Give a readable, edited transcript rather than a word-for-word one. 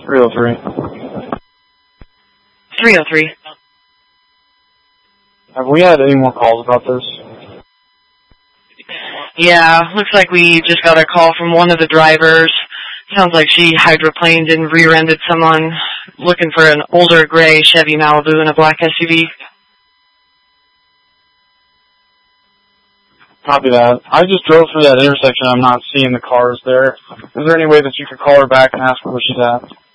303. 303. Have we had any more calls about this? Yeah, looks like we just got a call from one of the drivers. Sounds like she hydroplaned and rear-ended someone looking for an older gray Chevy Malibu and a black SUV. Copy that. I just drove through that intersection. I'm not seeing the cars there. Is there any way that you could call her back and ask her where she's at?